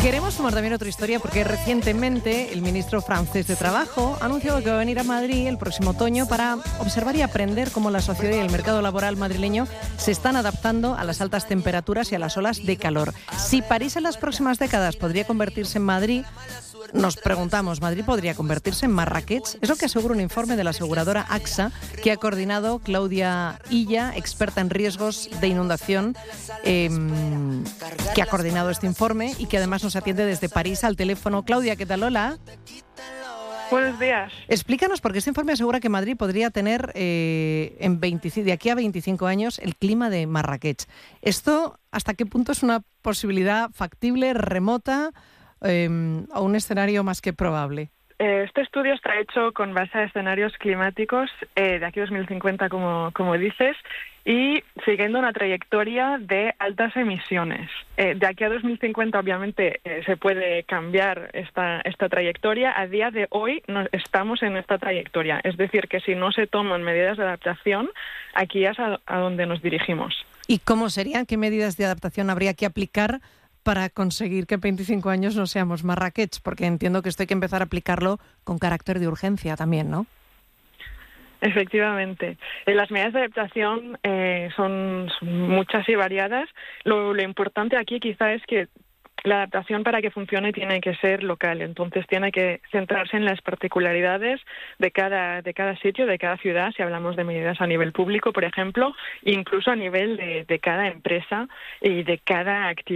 Queremos sumar también otra historia porque recientemente el ministro francés de Trabajo ha anunciado que va a venir a Madrid el próximo otoño para observar y aprender cómo la sociedad y el mercado laboral madrileño se están adaptando a las altas temperaturas y a las olas de calor. Si París en las próximas décadas podría convertirse en Madrid, nos preguntamos, ¿Madrid podría convertirse en Marrakech? Es lo que asegura un informe de la aseguradora AXA que ha coordinado Claudia Illa, experta en riesgos de inundación, que ha coordinado este informe y que además nos atiende desde París al teléfono. Claudia, ¿qué tal? Hola. Buenos días. Explícanos, porque este informe asegura que Madrid podría tener de aquí a 25 años el clima de Marrakech. ¿Esto hasta qué punto es una posibilidad factible, remota o un escenario más que probable? Este estudio está hecho con base a escenarios climáticos de aquí a 2050, como dices, y siguiendo una trayectoria de altas emisiones. De aquí a 2050, obviamente, se puede cambiar esta trayectoria. A día de hoy no estamos en esta trayectoria. Es decir, que si no se toman medidas de adaptación, aquí es a donde nos dirigimos. ¿Y cómo serían? ¿Qué medidas de adaptación habría que aplicar para conseguir que en 25 años no seamos Marrakech? Porque entiendo que esto hay que empezar a aplicarlo con carácter de urgencia también, ¿no? Efectivamente. Las medidas de adaptación son muchas y variadas. Lo importante aquí quizá es que la adaptación, para que funcione, tiene que ser local. Entonces tiene que centrarse en las particularidades de cada sitio, de cada ciudad, si hablamos de medidas a nivel público, por ejemplo, incluso a nivel de cada empresa y de cada actividad.